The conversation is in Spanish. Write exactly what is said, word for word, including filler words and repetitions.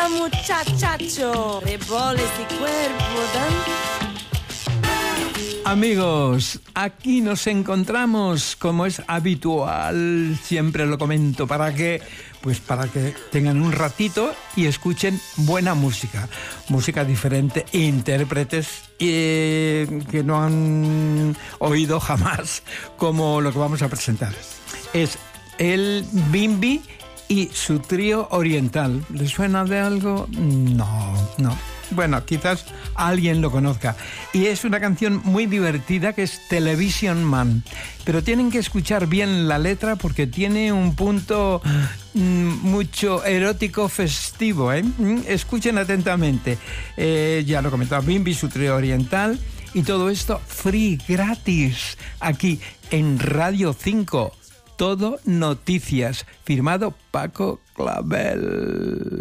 Hola muchachacho, de boles y cuerpo, ¿dan? Amigos, aquí nos encontramos como es habitual, siempre lo comento, para que, pues para que tengan un ratito y escuchen buena música, música diferente, intérpretes eh, que no han oído jamás, como lo que vamos a presentar. Es el Bimbi y su trío oriental. ¿Les suena de algo? No, no. Bueno, quizás alguien lo conozca. Y es una canción muy divertida que es Television Man. Pero tienen que escuchar bien la letra porque tiene un punto mmm, mucho erótico festivo, ¿eh? Escuchen atentamente. Eh, ya lo comentaba, Bimbi, su trío oriental. Y todo esto free, gratis, aquí en Radio cinco. Todo Noticias. Firmado Paco Clavel.